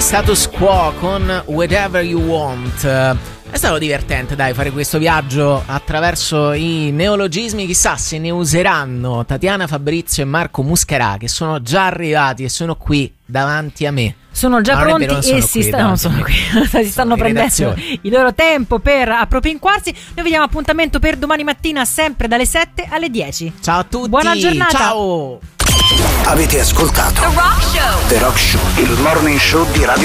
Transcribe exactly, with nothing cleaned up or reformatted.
Status Quo con Whatever You Want. È stato divertente, dai, fare questo viaggio attraverso i neologismi. Chissà se ne useranno Tatiana Fabrizio e Marco Muscherà, che sono già arrivati e sono qui davanti a me. Sono già Ma pronti vero, e si, sta, non sono qui. si stanno prendendo il loro tempo per appropinquarsi. Noi vediamo appuntamento per domani mattina, sempre dalle sette alle dieci. Ciao a tutti. Buona giornata. Ciao. Avete ascoltato The Rock Show. The Rock Show, il morning show di Radio